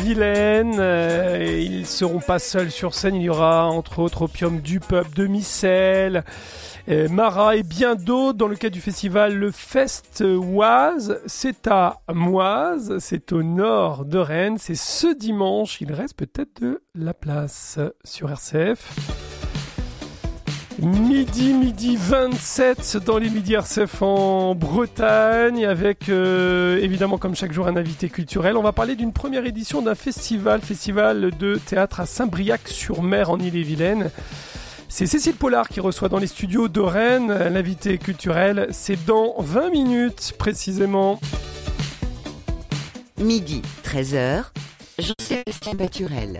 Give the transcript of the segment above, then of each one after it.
Ille-et-Vilaine. Ils ne seront pas seuls sur scène. Il y aura entre autres Opium du Peuple, Demi-Sel, Mara et bien d'autres dans le cadre du festival Le Fest-Oise. C'est à Moise, c'est au nord de Rennes. C'est ce dimanche. Il reste peut-être de la place sur RCF. Midi 27 dans les Midi RCF en Bretagne avec évidemment comme chaque jour un invité culturel. On va parler d'une première édition d'un festival de théâtre à Saint-Briac-sur-Mer en Ille-et-Vilaine. C'est Cécile Pollard qui reçoit dans les studios de Rennes l'invité culturel. C'est dans 20 minutes précisément. Midi 13h, Jean-Sébastien Baturel.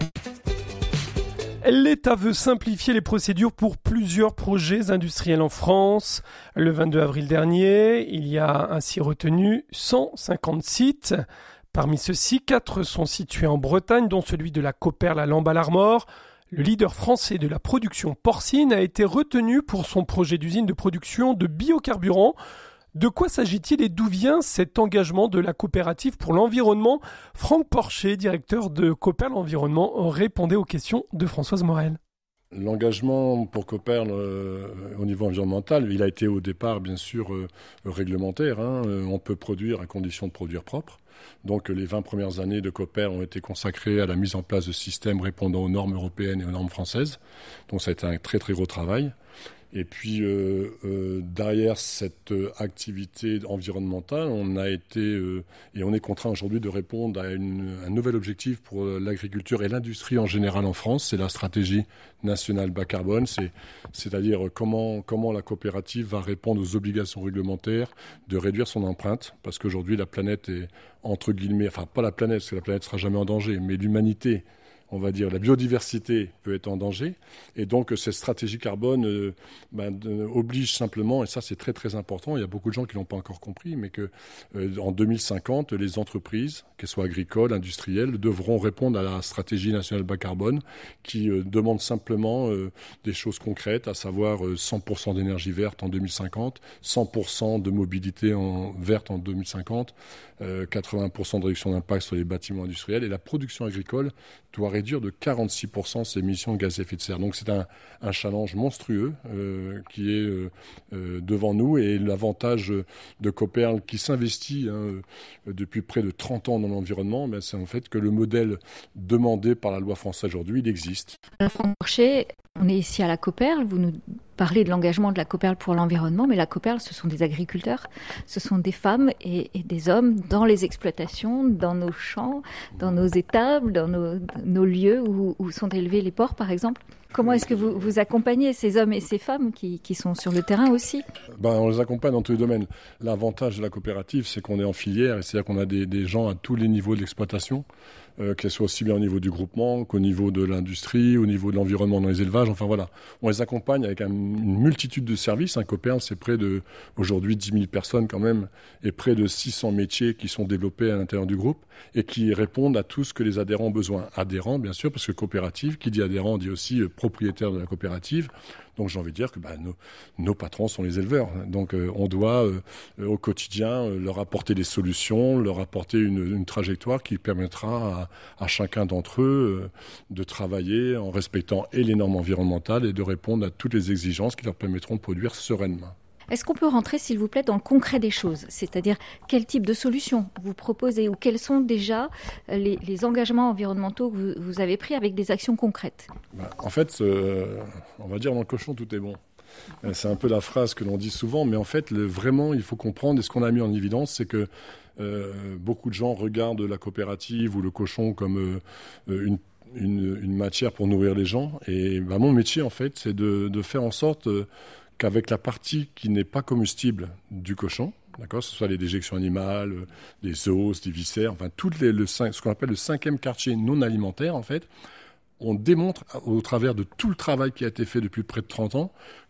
L'État veut simplifier les procédures pour plusieurs projets industriels en France. Le 22 avril dernier, il y a ainsi retenu 150 sites. Parmi ceux-ci, 4 sont situés en Bretagne, dont celui de la Cooperl à Lamballe-Armor. Le leader français de la production porcine a été retenu pour son projet d'usine de production de biocarburants. De quoi s'agit-il et d'où vient cet engagement de la coopérative pour l'environnement ? Franck Porcher, directeur de Cooperl Environnement, répondait aux questions de Françoise Morel. L'engagement pour Cooperl au niveau environnemental, il a été au départ bien sûr réglementaire. On peut produire à condition de produire propre. Donc les 20 premières années de Cooperl ont été consacrées à la mise en place de systèmes répondant aux normes européennes et aux normes françaises. Donc ça a été un très très gros travail. Et puis, derrière cette activité environnementale, on a été et on est contraint aujourd'hui de répondre à un nouvel objectif pour l'agriculture et l'industrie en général en France. C'est la stratégie nationale bas carbone. C'est-à-dire comment la coopérative va répondre aux obligations réglementaires de réduire son empreinte. Parce qu'aujourd'hui, la planète est, entre guillemets, enfin pas la planète, parce que la planète ne sera jamais en danger, mais l'humanité, on va dire, la biodiversité peut être en danger. Et donc, cette stratégie carbone oblige simplement, et ça c'est très très important, il y a beaucoup de gens qui ne l'ont pas encore compris, mais qu'en 2050, les entreprises, qu'elles soient agricoles, industrielles, devront répondre à la stratégie nationale bas carbone qui demande simplement des choses concrètes, à savoir 100% d'énergie verte en 2050, 100% de mobilité verte en 2050, 80% de réduction d'impact sur les bâtiments industriels, et la production agricole doit réduire de 46% ses émissions de gaz à effet de serre. Donc c'est un challenge monstrueux qui est devant nous, et l'avantage de Cooperl qui s'investit depuis près de 30 ans dans l'environnement, c'est en fait que le modèle demandé par la loi française aujourd'hui, il existe. Franck Porcher, on est ici à la Cooperl, vous nous parlez de l'engagement de la Cooperl pour l'environnement, mais la Cooperl, ce sont des agriculteurs, ce sont des femmes et des hommes dans les exploitations, dans nos champs, dans nos étables, dans nos lieux où sont élevés les porcs, par exemple. Comment est-ce que vous accompagnez ces hommes et ces femmes qui sont sur le terrain aussi ? On les accompagne dans tous les domaines. L'avantage de la coopérative, c'est qu'on est en filière, c'est-à-dire qu'on a des gens à tous les niveaux de l'exploitation, qu'elles soient aussi bien au niveau du groupement qu'au niveau de l'industrie, au niveau de l'environnement dans les élevages. Enfin voilà, on les accompagne avec une multitude de services. Cooperl, c'est près de, aujourd'hui, 10 000 personnes quand même, et près de 600 métiers qui sont développés à l'intérieur du groupe et qui répondent à tout ce que les adhérents ont besoin. Adhérents, bien sûr, parce que coopérative, qui dit adhérent, dit aussi propriétaire de la coopérative. Donc j'ai envie de dire que nos patrons sont les éleveurs. Donc on doit au quotidien leur apporter des solutions, leur apporter une trajectoire qui permettra à chacun d'entre eux de travailler en respectant et les normes environnementales et de répondre à toutes les exigences qui leur permettront de produire sereinement. Est-ce qu'on peut rentrer, s'il vous plaît, dans le concret des choses ? C'est-à-dire, quel type de solutions vous proposez ou quels sont déjà les engagements environnementaux que vous avez pris avec des actions concrètes ? En fait, on va dire dans le cochon, tout est bon. C'est un peu la phrase que l'on dit souvent, mais en fait, vraiment, il faut comprendre, et ce qu'on a mis en évidence, c'est que beaucoup de gens regardent la coopérative ou le cochon comme une matière pour nourrir les gens. Et mon métier, en fait, c'est de faire en sorte qu'avec la partie qui n'est pas comestible du cochon, d'accord, que ce soit les déjections animales, les os, les viscères, enfin ce qu'on appelle le 5e quartier non alimentaire, en fait, on démontre au travers de tout le travail qui a été fait depuis près de 30 ans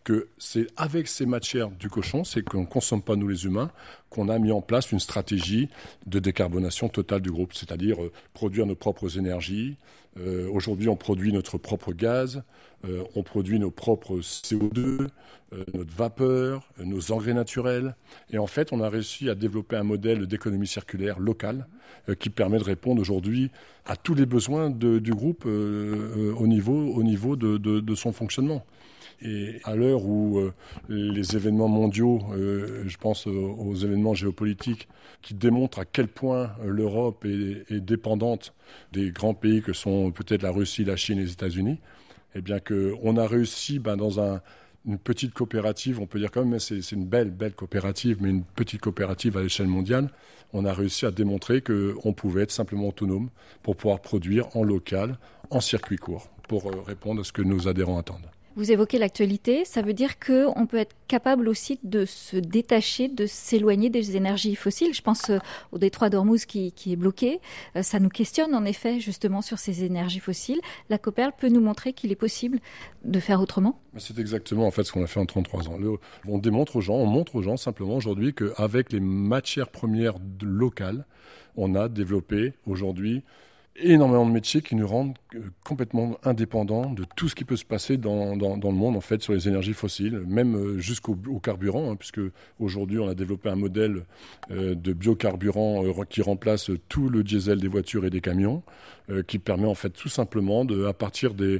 que c'est avec ces matières du cochon, c'est qu'on ne consomme pas nous les humains, qu'on a mis en place une stratégie de décarbonation totale du groupe, c'est-à-dire produire nos propres énergies. Aujourd'hui, on produit notre propre gaz, on produit nos propres CO2, notre vapeur, nos engrais naturels. Et en fait, on a réussi à développer un modèle d'économie circulaire locale qui permet de répondre aujourd'hui à tous les besoins du groupe au niveau de son fonctionnement. Et à l'heure où les événements mondiaux, je pense aux événements géopolitiques, qui démontrent à quel point l'Europe est dépendante des grands pays que sont peut-être la Russie, la Chine et les États-Unis, eh bien qu'on a réussi dans une petite coopérative, on peut dire quand même, c'est une belle coopérative, mais une petite coopérative à l'échelle mondiale, on a réussi à démontrer qu'on pouvait être simplement autonome pour pouvoir produire en local, en circuit court, pour répondre à ce que nos adhérents attendent. Vous évoquez l'actualité, ça veut dire qu'on peut être capable aussi de se détacher, de s'éloigner des énergies fossiles. Je pense au détroit d'Ormuz qui est bloqué. Ça nous questionne en effet justement sur ces énergies fossiles. La Coperle peut nous montrer qu'il est possible de faire autrement ? C'est exactement en fait ce qu'on a fait en 33 ans. On montre aux gens simplement aujourd'hui qu'avec les matières premières locales, on a développé aujourd'hui énormément de métiers qui nous rendent complètement indépendants de tout ce qui peut se passer dans le monde en fait sur les énergies fossiles, même jusqu'au carburant, puisque aujourd'hui on a développé un modèle de biocarburant qui remplace tout le diesel des voitures et des camions, qui permet en fait tout simplement à partir des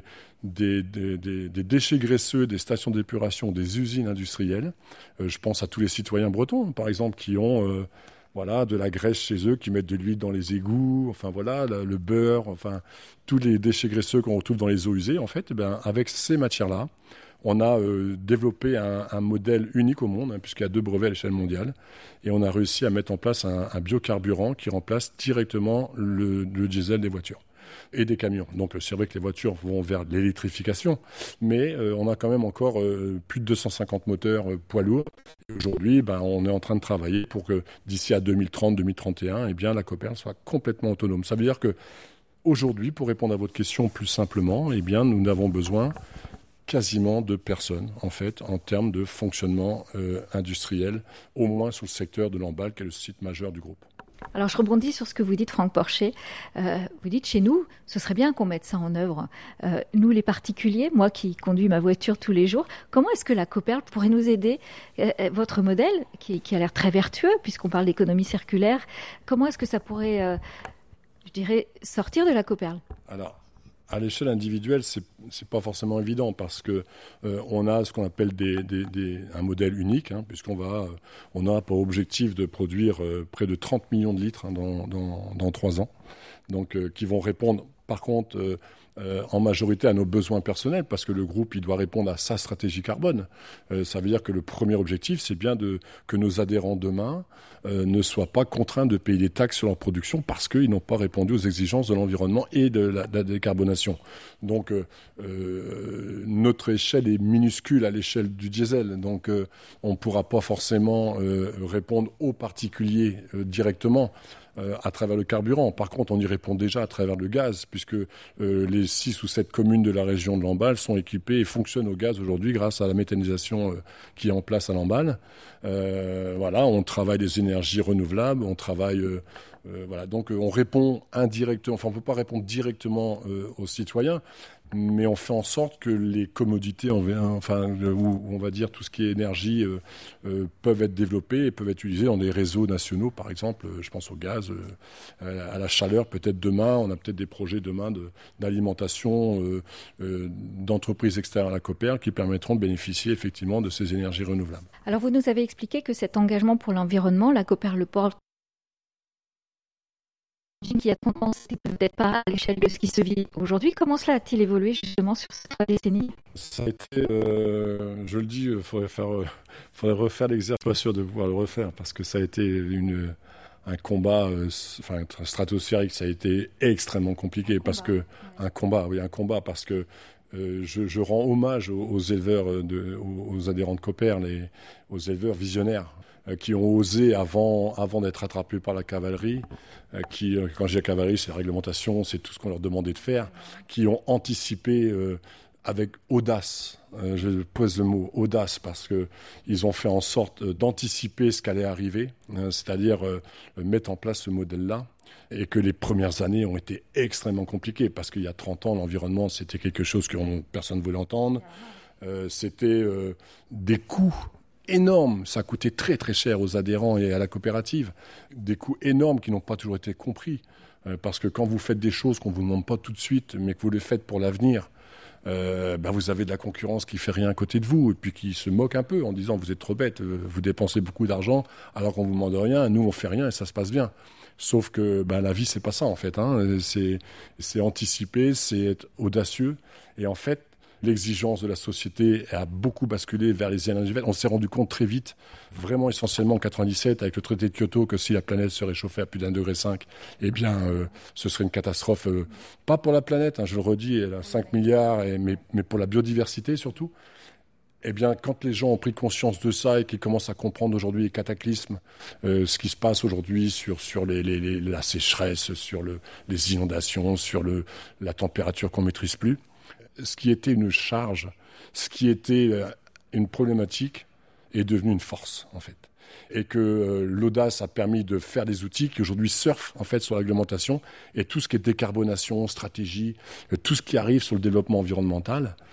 déchets graisseux, des stations d'épuration, des usines industrielles. Je pense à tous les citoyens bretons, par exemple, qui ont de la graisse chez eux, qui mettent de l'huile dans les égouts, le beurre, tous les déchets graisseux qu'on retrouve dans les eaux usées, en fait, avec ces matières-là, on a développé un modèle unique au monde, puisqu'il y a 2 brevets à l'échelle mondiale, et on a réussi à mettre en place un biocarburant qui remplace directement le diesel des voitures et des camions. Donc c'est vrai que les voitures vont vers l'électrification, mais on a quand même encore plus de 250 moteurs poids lourds. Et aujourd'hui, on est en train de travailler pour que d'ici à 2030-2031, la Coperle soit complètement autonome. Ça veut dire que aujourd'hui, pour répondre à votre question plus simplement, nous n'avons besoin quasiment de personne, en fait, en termes de fonctionnement industriel, au moins sur le secteur de l'emballe, qui est le site majeur du groupe. Alors je rebondis sur ce que vous dites, Franck Porcher. Vous dites chez nous, ce serait bien qu'on mette ça en œuvre. Nous les particuliers, moi qui conduis ma voiture tous les jours, comment est-ce que la Coperle pourrait nous aider ? Votre modèle, qui a l'air très vertueux, puisqu'on parle d'économie circulaire, comment est-ce que ça pourrait, sortir de la Coperle ? Alors, à l'échelle individuelle, c'est pas forcément évident parce que on a ce qu'on appelle un modèle unique, on a pour objectif de produire près de 30 millions de litres dans 3 ans, donc qui vont répondre par contre en majorité à nos besoins personnels, parce que le groupe il doit répondre à sa stratégie carbone. Ça veut dire que le premier objectif, c'est bien que nos adhérents demain ne soient pas contraints de payer des taxes sur leur production parce qu'ils n'ont pas répondu aux exigences de l'environnement et de la décarbonation. Donc notre échelle est minuscule à l'échelle du diesel, donc on ne pourra pas forcément répondre aux particuliers directement à travers le carburant. Par contre, on y répond déjà à travers le gaz, puisque les 6 ou 7 communes de la région de Lamballe sont équipées et fonctionnent au gaz aujourd'hui grâce à la méthanisation qui est en place à Lamballe. On travaille des énergies renouvelables, on travaille... donc on répond indirectement, on ne peut pas répondre directement aux citoyens, mais on fait en sorte que les commodités, ou on va dire tout ce qui est énergie, peuvent être développées et peuvent être utilisées dans des réseaux nationaux, par exemple, je pense au gaz, à la chaleur, peut-être demain, on a peut-être des projets demain d'alimentation d'entreprises extérieures à la Coperle qui permettront de bénéficier effectivement de ces énergies renouvelables. Alors vous nous avez expliqué que cet engagement pour l'environnement, la Coperle le porte qui a tendance, peut-être pas à l'échelle de ce qui se vit aujourd'hui. Comment cela a-t-il évolué justement sur ces 3 décennies ? Ça a été, je le dis, il faudrait refaire l'exercice, pas sûr de pouvoir le refaire, parce que ça a été un combat stratosphérique, ça a été extrêmement compliqué, parce que un combat, parce que je rends hommage aux éleveurs, aux adhérents de Coperle et aux éleveurs visionnaires qui ont osé avant d'être attrapés par la cavalerie, quand je dis la cavalerie, c'est la réglementation, c'est tout ce qu'on leur demandait de faire, qui ont anticipé avec audace. Je pose le mot audace parce qu'ils ont fait en sorte d'anticiper ce qu'allait arriver, c'est-à-dire mettre en place ce modèle-là, et que les premières années ont été extrêmement compliquées parce qu'il y a 30 ans, l'environnement, c'était quelque chose que personne ne voulait entendre. C'était des coûts énormes. Ça coûtait très très cher aux adhérents et à la coopérative. Des coûts énormes qui n'ont pas toujours été compris. Parce que quand vous faites des choses qu'on ne vous demande pas tout de suite, mais que vous les faites pour l'avenir, vous avez de la concurrence qui fait rien à côté de vous et puis qui se moque un peu en disant vous êtes trop bête, vous dépensez beaucoup d'argent alors qu'on vous demande rien, nous on fait rien et ça se passe bien. Sauf que la vie c'est pas ça en fait, hein. C'est anticiper, c'est être audacieux et en fait l'exigence de la société a beaucoup basculé vers les énergies vertes. On s'est rendu compte très vite, vraiment essentiellement en 97, avec le traité de Kyoto, que si la planète se réchauffait à plus d'1,5 degré, ce serait une catastrophe, pas pour la planète, je le redis, elle a 5 milliards, mais pour la biodiversité surtout. Eh bien, quand les gens ont pris conscience de ça et qu'ils commencent à comprendre aujourd'hui les cataclysmes, ce qui se passe aujourd'hui sur la sécheresse, sur les inondations, sur la température qu'on ne maîtrise plus, ce qui était une charge, ce qui était une problématique est devenu une force, en fait. Et que l'audace a permis de faire des outils qui aujourd'hui surfent en fait sur la réglementation et tout ce qui est décarbonation, stratégie, tout ce qui arrive sur le développement environnemental,